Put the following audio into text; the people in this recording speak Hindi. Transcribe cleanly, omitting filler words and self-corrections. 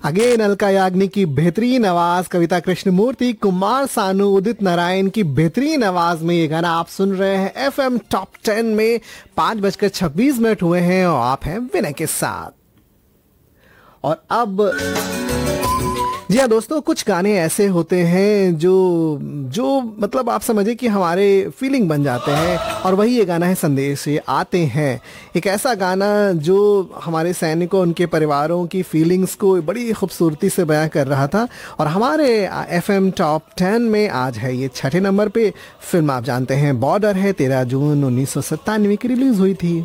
अगेन अलका याग्निक की बेहतरीन आवाज, कविता कृष्णमूर्ति, कुमार सानू, उदित नारायण की बेहतरीन आवाज में ये गाना आप सुन रहे हैं एफएम टॉप 10 में। 5:26 हुए हैं और आप हैं विनय के साथ। और अब जी हाँ दोस्तों, कुछ गाने ऐसे होते हैं जो मतलब आप समझे कि हमारे फीलिंग बन जाते हैं, और वही ये गाना है संदेश ये आते हैं। एक ऐसा गाना जो हमारे सैनिकों, उनके परिवारों की फीलिंग्स को बड़ी खूबसूरती से बयां कर रहा था। और हमारे एफएम टॉप 10 में आज है ये 6ठे नंबर पे। फिल्म आप जानते हैं बॉर्डर है, 13 जून 1997 की रिलीज हुई थी।